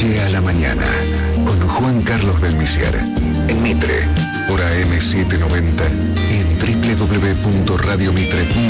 noche a la mañana, con Juan Carlos del Misier, en Mitre, por AM790 y en www.radiomitre.com.